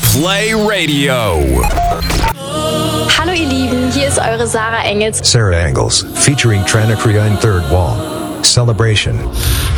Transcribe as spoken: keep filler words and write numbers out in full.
Play Radio. Hallo ihr Lieben, hier ist eure Sarah Engels. Sarah Engels, featuring Tranakria in Third Wall. Celebration.